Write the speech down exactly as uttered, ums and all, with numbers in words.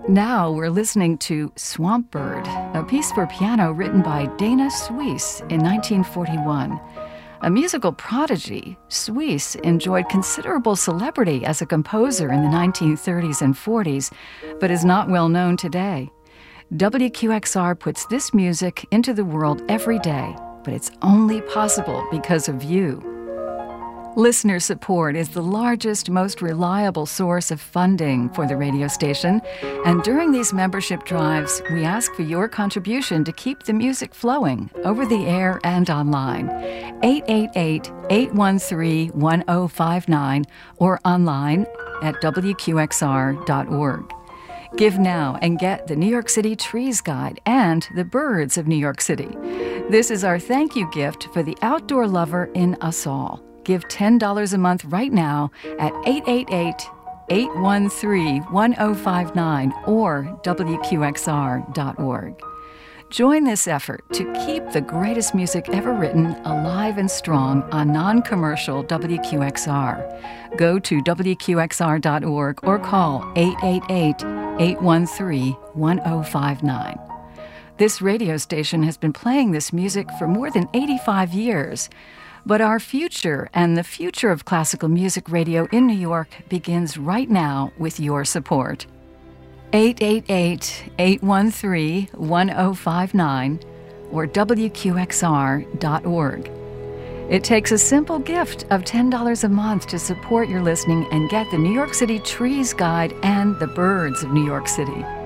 Now we're listening to Swamp Bird, a piece for piano written by Dana Suisse in nineteen forty-one. A musical prodigy, Suisse enjoyed considerable celebrity as a composer in the nineteen thirties and forties, but is not well known today. W Q X R puts this music into the world every day, but it's only possible because of you. Listener support is the largest, most reliable source of funding for the radio station, and during these membership drives, we ask for your contribution to keep the music flowing over the air and online. eight eight eight, eight one three, one zero five nine or online at W Q X R dot org. Give now and get the New York City Trees Guide and the Birds of New York City. This is our thank you gift for the outdoor lover in us all. Give ten dollars a month right now at eight eight eight, eight one three, one zero five nine or W Q X R dot org. Join this effort to keep the greatest music ever written alive and strong on non-commercial W Q X R. Go to W Q X R dot org or call eight eight eight, eight one three, one zero five nine. This radio station has been playing this music for more than eighty-five years. But our future and the future of classical music radio in New York begins right now with your support. eight eight eight, eight one three, one zero five nine or W Q X R dot org. It takes a simple gift of ten dollars a month to support your listening and get the New York City Trees Guide and the Birds of New York City.